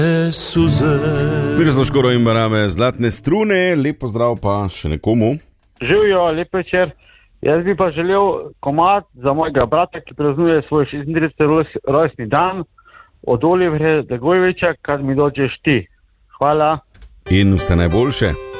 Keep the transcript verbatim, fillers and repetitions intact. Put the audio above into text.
Miroslav Škoro in Barame, Zlatne strune, lep pozdrav pa še nekomu. Živijo, lep večer. Jaz bi pa želel komad za mojega brata, ki praznuje svoj šestintrideseti rojstni dan, od Olivera Dragojevića, Kad mi dođeš ti. Hvala. In vse najboljše.